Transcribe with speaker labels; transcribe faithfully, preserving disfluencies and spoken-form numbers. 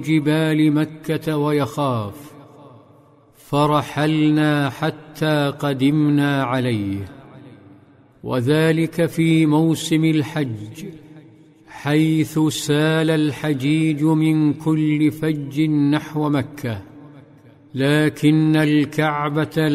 Speaker 1: جبال مكة ويخاف، فرحلنا حتى قدمنا عليه. وذلك في موسم الحج، حيث سال الحجيج من كل فج نحو مكة، لكن الكعبة